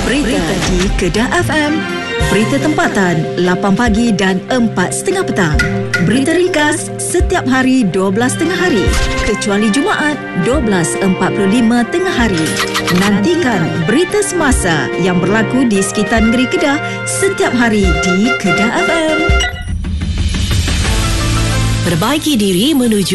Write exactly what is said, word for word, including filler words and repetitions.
Berita di Kedah F M. Berita tempatan lapan pagi dan empat tiga puluh petang. Berita ringkas setiap hari dua belas tengah hari kecuali Jumaat dua belas empat puluh lima tengah hari. Nantikan berita semasa yang berlaku di sekitar negeri Kedah setiap hari di Kedah F M. Perbaiki diri menuju